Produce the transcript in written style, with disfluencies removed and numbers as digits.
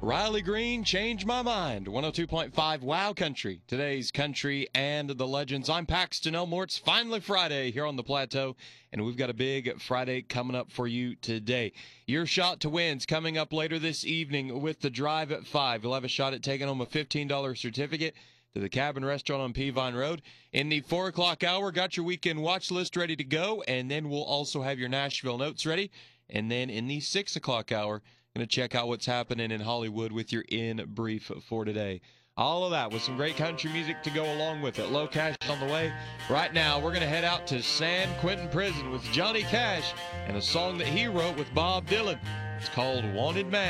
Riley Green, Change My Mind. 102.5 Wow Country. Today's country and the legends. I'm Paxton Elmore. It's finally Friday here on the Plateau, and we've got a big Friday coming up for you today. Your shot to win's coming up later this evening with the drive at 5. You'll have a shot at taking home a $15 certificate to the Cabin Restaurant on Peavine Road. In the 4 o'clock hour, got your weekend watch list ready to go, and then we'll also have your Nashville notes ready. And then in the 6 o'clock hour, going to check out what's happening in Hollywood with your In Brief for today. All of that with some great country music to go along with it. Low Cash on the way. Right now, we're going to head out to San Quentin Prison with Johnny Cash and a song that he wrote with Bob Dylan. It's called Wanted Man.